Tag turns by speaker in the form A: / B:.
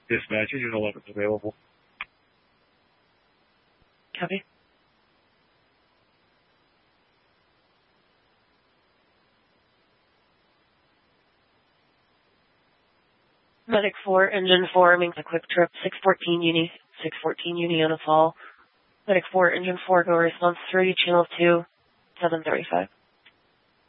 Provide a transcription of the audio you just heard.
A: Dispatch, Engine 11 is available.
B: Copy. Medic 4, Engine 4, makes a quick trip, 614 Uni on a fall. Medic 4, Engine 4, go response 3, channel 2, 735.